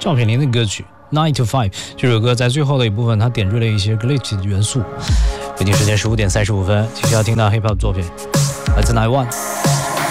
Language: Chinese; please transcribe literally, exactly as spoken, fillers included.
赵品林的歌曲Nine to Five。这首歌在最后的一部分，它点缀了一些 glitch 的元素。北京时间十五点三十五分，继续要听到 hip hop 作品，来自 Nine One。